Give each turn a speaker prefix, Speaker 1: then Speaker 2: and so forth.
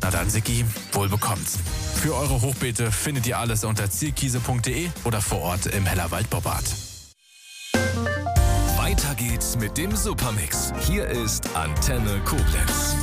Speaker 1: Na dann, Sigi, wohl bekommt. Für eure Hochbeete findet ihr alles unter zierkiese.de oder vor Ort im Hellerwald Bobbart.
Speaker 2: Weiter geht's mit dem Supermix. Hier ist Antenne Koblenz.